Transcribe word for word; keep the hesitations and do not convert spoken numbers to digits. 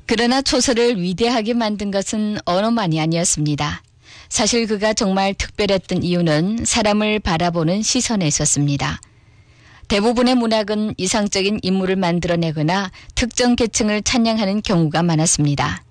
그러나 초서를 위대하게 만든 것은 언어만이 아니었습니다. 사실 그가 정말 특별했던 이유는 사람을 바라보는 시선에 있었습니다. 대부분의 문학은 이상적인 인물을 만들어내거나 특정 계층을 찬양하는 경우가 많았습니다.